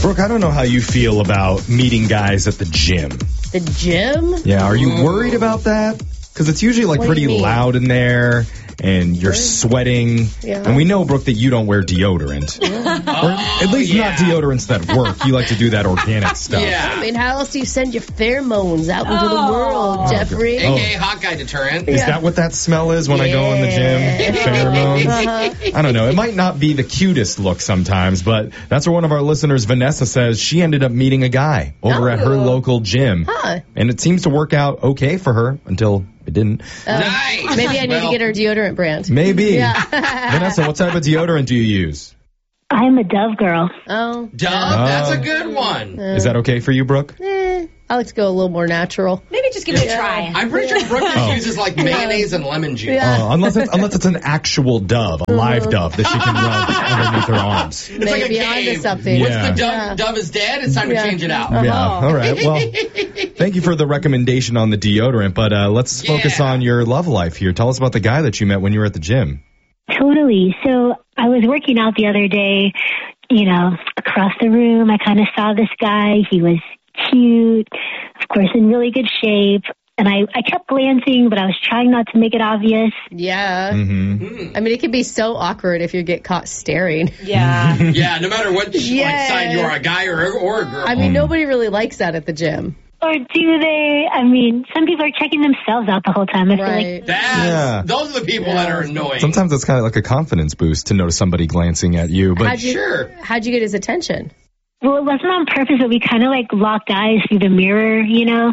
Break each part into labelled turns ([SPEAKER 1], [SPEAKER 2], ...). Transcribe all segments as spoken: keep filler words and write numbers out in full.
[SPEAKER 1] Brooke, I don't know how you feel about meeting guys at the gym.
[SPEAKER 2] The gym?
[SPEAKER 1] Yeah, are you worried about that? Because it's usually like
[SPEAKER 2] What do
[SPEAKER 1] pretty
[SPEAKER 2] you mean?
[SPEAKER 1] loud in there, and you're sweating.
[SPEAKER 2] Yeah.
[SPEAKER 1] And we know, Brooke, that you don't wear deodorant. Or at least
[SPEAKER 3] yeah.
[SPEAKER 1] not deodorants that work. You like to do that organic stuff.
[SPEAKER 3] Yeah.
[SPEAKER 2] I mean, how else do you send your pheromones out into the
[SPEAKER 4] Oh.
[SPEAKER 2] world, Jeffrey?
[SPEAKER 1] Oh.
[SPEAKER 3] A K A hot guy deterrent.
[SPEAKER 1] Is that what that smell is when I go in the gym? Pheromones?
[SPEAKER 2] Uh-huh.
[SPEAKER 1] I don't know. It might not be the cutest look sometimes, but that's where one of our listeners, Vanessa, says she ended up meeting a guy over at her
[SPEAKER 2] Oh.
[SPEAKER 1] local gym.
[SPEAKER 2] Huh.
[SPEAKER 1] And it seems to work out okay for her until it didn't.
[SPEAKER 3] Nice.
[SPEAKER 2] Maybe I need
[SPEAKER 3] Well,
[SPEAKER 2] to get her deodorant brand.
[SPEAKER 1] Maybe.
[SPEAKER 2] Yeah.
[SPEAKER 1] Vanessa, what type of deodorant do you use?
[SPEAKER 5] I'm a Dove girl.
[SPEAKER 2] Oh.
[SPEAKER 3] Dove, that's a good one.
[SPEAKER 1] Is that okay for you, Brooke?
[SPEAKER 2] Eh, I like to go a little more natural.
[SPEAKER 4] Maybe just give it a try.
[SPEAKER 3] I'm pretty sure Brooke just
[SPEAKER 1] Oh.
[SPEAKER 3] uses like mayonnaise and lemon juice.
[SPEAKER 2] Yeah.
[SPEAKER 1] Uh, unless it's unless it's an actual dove, a live dove that she can rub underneath her arms.
[SPEAKER 3] It's like a
[SPEAKER 2] Maybe onto
[SPEAKER 3] cave.
[SPEAKER 2] something.
[SPEAKER 3] Once
[SPEAKER 1] Yeah.
[SPEAKER 3] the dove,
[SPEAKER 2] Yeah.
[SPEAKER 3] dove is dead, it's time
[SPEAKER 2] Yeah.
[SPEAKER 3] to change it out.
[SPEAKER 1] Yeah. All right. Well, thank you for the recommendation on the deodorant, but uh, let's focus
[SPEAKER 3] Yeah.
[SPEAKER 1] on your love life here. Tell us about the guy that you met when you were at the gym.
[SPEAKER 5] Totally. So I was working out the other day, you know, across the room. I kind of saw this guy. He was cute, of course, in really good shape. And I, I kept glancing, but I was trying not to make it obvious.
[SPEAKER 2] Yeah.
[SPEAKER 1] Mm-hmm.
[SPEAKER 2] I mean, it can be so awkward if you get caught staring.
[SPEAKER 4] Yeah.
[SPEAKER 3] Yeah, no matter what
[SPEAKER 2] Yeah.
[SPEAKER 3] like, side you are, a guy or, or a girl.
[SPEAKER 2] I mean, nobody really likes that at the gym.
[SPEAKER 5] Or do they? I mean, some people are checking themselves out the whole time. I feel like
[SPEAKER 2] Right.
[SPEAKER 3] That's,
[SPEAKER 1] Yeah.
[SPEAKER 3] Those are the people that are annoying.
[SPEAKER 1] Sometimes it's kind of like a confidence boost to notice somebody glancing at you. But
[SPEAKER 2] How'd you,
[SPEAKER 3] Sure.
[SPEAKER 2] How'd you get his attention?
[SPEAKER 5] well, it wasn't on purpose, but we kind of like locked eyes through the mirror, you know?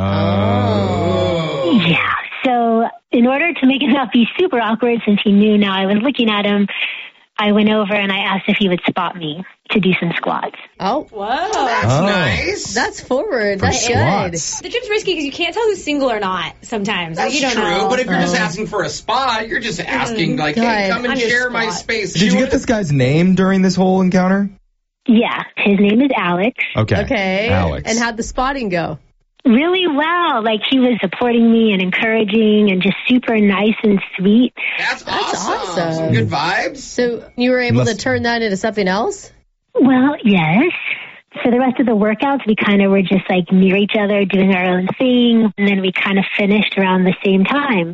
[SPEAKER 3] Oh.
[SPEAKER 5] Yeah. So in order to make it not be super awkward, since he knew now I was looking at him, I went over and I asked if he would spot me to do some squats.
[SPEAKER 2] Oh,
[SPEAKER 4] Whoa.
[SPEAKER 3] That's
[SPEAKER 1] Oh.
[SPEAKER 3] nice.
[SPEAKER 2] that's forward.
[SPEAKER 1] for
[SPEAKER 2] That's
[SPEAKER 1] squats.
[SPEAKER 4] The gym's risky because you can't tell who's single or not sometimes.
[SPEAKER 3] That's
[SPEAKER 4] like, you don't
[SPEAKER 3] true,
[SPEAKER 4] know.
[SPEAKER 3] but if you're just asking for a spot, you're just asking, like, hey,
[SPEAKER 2] God.
[SPEAKER 3] come and
[SPEAKER 4] On your
[SPEAKER 3] share my
[SPEAKER 4] spot.
[SPEAKER 3] space.
[SPEAKER 1] Did you get this guy's name during this whole encounter?
[SPEAKER 5] Yeah. His name is Alex.
[SPEAKER 1] Okay.
[SPEAKER 2] good. Okay.
[SPEAKER 1] Alex.
[SPEAKER 2] And how'd the spotting go?
[SPEAKER 5] Really well. Like he was supporting me and encouraging and just super nice and sweet.
[SPEAKER 3] That's,
[SPEAKER 2] That's
[SPEAKER 3] awesome.
[SPEAKER 2] awesome.
[SPEAKER 3] Some good vibes.
[SPEAKER 2] So you were able
[SPEAKER 1] Must-
[SPEAKER 2] to turn that into something else?
[SPEAKER 5] Well, yes. For the rest of the workouts, we kind of were just like near each other doing our own thing. And then we kind of finished around the same time.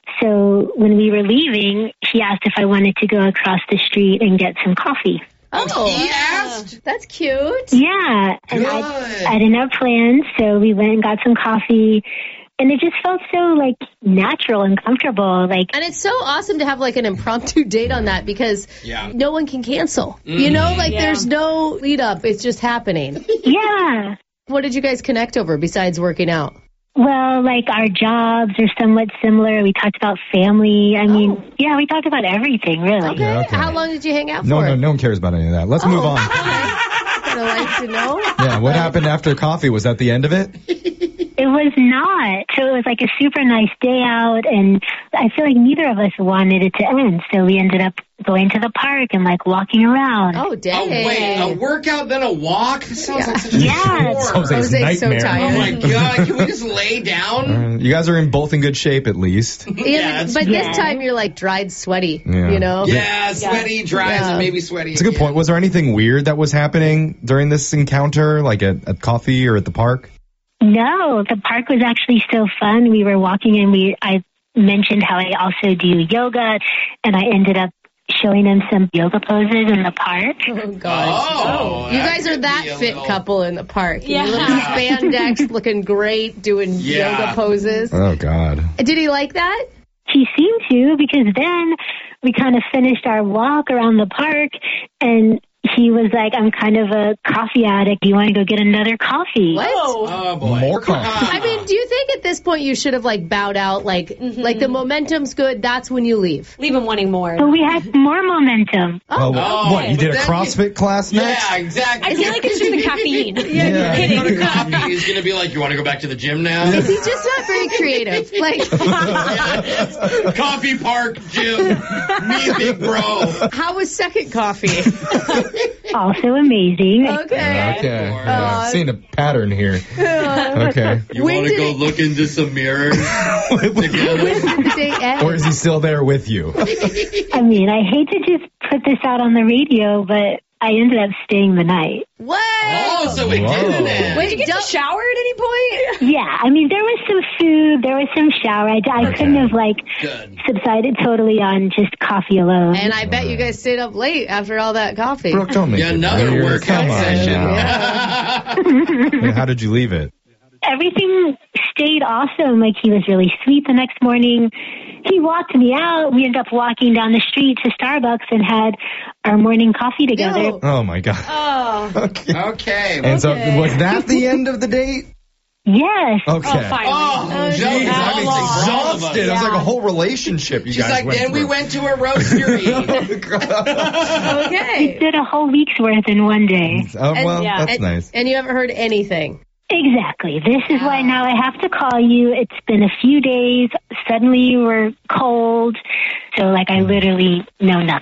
[SPEAKER 5] So when we were leaving, he asked if I wanted to go across the street and get some coffee.
[SPEAKER 3] Oh, he asked?
[SPEAKER 2] That's cute.
[SPEAKER 5] Yeah. And
[SPEAKER 3] Good.
[SPEAKER 5] I, I didn't have plans, so we went and got some coffee. And it just felt so like natural and comfortable. Like,
[SPEAKER 2] And it's so awesome to have like an impromptu date on that because
[SPEAKER 3] Yeah.
[SPEAKER 2] no one can cancel. You know, like
[SPEAKER 4] Yeah.
[SPEAKER 2] there's no lead up. It's just happening.
[SPEAKER 5] yeah.
[SPEAKER 2] What did you guys connect over besides working out?
[SPEAKER 5] Well, like our jobs are somewhat similar. We talked about family. I mean, yeah, we talked about everything, really.
[SPEAKER 2] Okay.
[SPEAKER 1] Yeah, okay.
[SPEAKER 2] How long did you hang out
[SPEAKER 1] No,
[SPEAKER 2] for?
[SPEAKER 1] no, no one cares about any of that. Let's move on.
[SPEAKER 2] I'd like to know.
[SPEAKER 1] Yeah, what happened after coffee? Was that the end of it?
[SPEAKER 5] It was not. So it was like a super nice day out, and I feel like neither of us wanted it to end. So we ended up going to the park and like walking around.
[SPEAKER 2] Oh,
[SPEAKER 3] Oh,
[SPEAKER 2] dang.
[SPEAKER 3] wait, a workout, then a walk? That sounds like such a
[SPEAKER 5] Yeah.
[SPEAKER 3] chore.
[SPEAKER 1] Jose's
[SPEAKER 2] Jose's so
[SPEAKER 1] nightmare.
[SPEAKER 2] tired.
[SPEAKER 3] Oh, my God. Can we just lay down?
[SPEAKER 1] Uh, you guys are in both in good shape, at least.
[SPEAKER 2] Yeah,
[SPEAKER 3] Yeah, that's-
[SPEAKER 2] but
[SPEAKER 5] Yeah.
[SPEAKER 2] this time you're like dried sweaty,
[SPEAKER 1] Yeah.
[SPEAKER 2] you know?
[SPEAKER 3] Yeah, sweaty, dries,
[SPEAKER 2] Yeah.
[SPEAKER 3] and maybe sweaty
[SPEAKER 1] It's a good
[SPEAKER 3] again.
[SPEAKER 1] point. Was there anything weird that was happening during this encounter, like at, at coffee or at the park?
[SPEAKER 5] No, the park was actually so fun. We were walking and we I mentioned how I also do yoga, and I ended up showing him some yoga poses in the park.
[SPEAKER 2] Oh, gosh.
[SPEAKER 3] Oh,
[SPEAKER 2] You
[SPEAKER 3] that
[SPEAKER 2] guys are
[SPEAKER 3] could
[SPEAKER 2] that
[SPEAKER 3] be a
[SPEAKER 2] fit
[SPEAKER 3] little-
[SPEAKER 2] couple in the park.
[SPEAKER 4] Yeah.
[SPEAKER 2] You look spandex, looking great, doing
[SPEAKER 3] Yeah.
[SPEAKER 2] yoga poses.
[SPEAKER 1] Oh, God.
[SPEAKER 2] Did he like that?
[SPEAKER 5] He seemed to, because then we kind of finished our walk around the park, and he was like, I'm kind of a coffee addict. Do you want to go get another coffee?
[SPEAKER 2] What?
[SPEAKER 3] Oh, boy.
[SPEAKER 1] More coffee.
[SPEAKER 2] I mean, do you think at this point you should have like bowed out? Like, like the momentum's good. That's when you leave.
[SPEAKER 4] Leave him wanting more.
[SPEAKER 5] But we had more momentum.
[SPEAKER 1] Oh,
[SPEAKER 3] Oh,
[SPEAKER 1] what? You
[SPEAKER 3] but
[SPEAKER 1] did a
[SPEAKER 3] then
[SPEAKER 1] CrossFit class next?
[SPEAKER 3] Yeah, exactly.
[SPEAKER 4] I feel like it's just the caffeine.
[SPEAKER 1] Yeah.
[SPEAKER 4] You're kidding.
[SPEAKER 3] Go to coffee. He's going to be like, you want to go back to the gym now?
[SPEAKER 2] Is he just not very creative? Like,
[SPEAKER 3] Coffee park gym. Me, big bro.
[SPEAKER 2] how was second coffee?
[SPEAKER 5] Also amazing.
[SPEAKER 2] Okay.
[SPEAKER 1] Okay. Yeah, I'm seeing a pattern here. Okay.
[SPEAKER 3] You
[SPEAKER 2] When
[SPEAKER 3] want to
[SPEAKER 2] did
[SPEAKER 3] go
[SPEAKER 2] it-
[SPEAKER 3] look into some mirrors together?
[SPEAKER 2] When did the date end?
[SPEAKER 1] Or is he still there with you?
[SPEAKER 5] I mean, I hate to just put this out on the radio, but I ended up staying the night.
[SPEAKER 2] What?
[SPEAKER 3] Oh, so we
[SPEAKER 1] Whoa.
[SPEAKER 3] did it.
[SPEAKER 4] Wait, did you get to shower at any point?
[SPEAKER 5] Yeah, I mean, there was some food, there was some shower. I, I
[SPEAKER 1] Okay.
[SPEAKER 5] couldn't have, like,
[SPEAKER 3] Good.
[SPEAKER 5] subsided totally on just coffee alone.
[SPEAKER 2] And I bet you guys stayed up late after all that coffee.
[SPEAKER 1] Brooke, don't make
[SPEAKER 3] Yeah,
[SPEAKER 1] it
[SPEAKER 3] another
[SPEAKER 1] weird.
[SPEAKER 3] workout
[SPEAKER 1] Come on
[SPEAKER 3] session.
[SPEAKER 1] now. Yeah, how did you leave it?
[SPEAKER 5] Everything stayed awesome. Like, he was really sweet the next morning. He walked me out. We ended up walking down the street to Starbucks and had our morning coffee together.
[SPEAKER 2] No.
[SPEAKER 1] Oh, my God.
[SPEAKER 4] Oh.
[SPEAKER 1] Okay.
[SPEAKER 3] Okay.
[SPEAKER 1] And so
[SPEAKER 4] Okay.
[SPEAKER 1] was that the end of the date?
[SPEAKER 5] Yes.
[SPEAKER 1] Okay.
[SPEAKER 4] Oh, finally.
[SPEAKER 3] Oh,
[SPEAKER 1] Jeez,
[SPEAKER 3] geez,
[SPEAKER 1] I was
[SPEAKER 3] long.
[SPEAKER 1] exhausted. It was like a whole relationship you
[SPEAKER 3] She's
[SPEAKER 1] guys
[SPEAKER 3] like,
[SPEAKER 1] went
[SPEAKER 3] then we
[SPEAKER 1] through.
[SPEAKER 3] went to a roastery.
[SPEAKER 5] We
[SPEAKER 2] Okay.
[SPEAKER 5] did a whole week's worth in one day.
[SPEAKER 1] Oh, well,
[SPEAKER 2] And-
[SPEAKER 4] yeah.
[SPEAKER 1] that's
[SPEAKER 2] and,
[SPEAKER 1] nice.
[SPEAKER 2] and you haven't heard anything.
[SPEAKER 5] Exactly. This is why now I have to call you. It's been a few days. Suddenly you were cold. So, like, I literally know nothing.